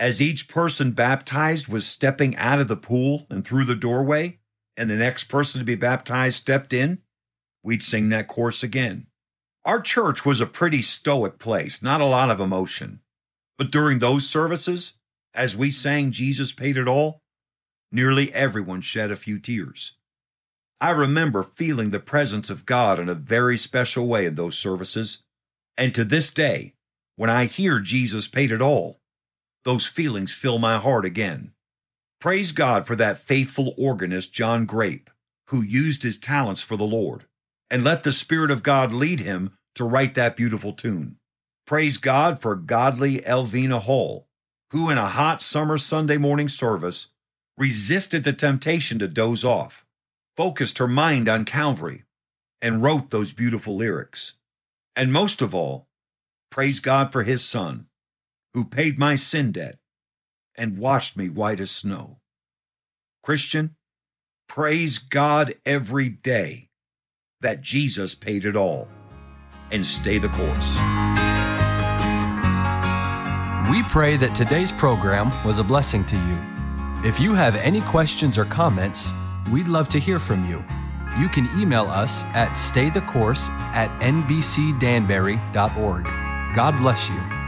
As each person baptized was stepping out of the pool and through the doorway, and the next person to be baptized stepped in, we'd sing that chorus again. Our church was a pretty stoic place, not a lot of emotion. But during those services, as we sang Jesus Paid It All, nearly everyone shed a few tears. I remember feeling the presence of God in a very special way in those services, and to this day, when I hear Jesus Paid It All, those feelings fill my heart again. Praise God for that faithful organist, John Grape, who used his talents for the Lord, and let the Spirit of God lead him to write that beautiful tune. Praise God for godly Elvina Hall, who in a hot summer Sunday morning service resisted the temptation to doze off, focused her mind on Calvary, and wrote those beautiful lyrics. And most of all, praise God for his Son, who paid my sin debt and washed me white as snow. Christian, praise God every day that Jesus paid it all, and stay the course. We pray that today's program was a blessing to you. If you have any questions or comments, we'd love to hear from you. You can email us at staythecourse@nbcdanbury.org. God bless you.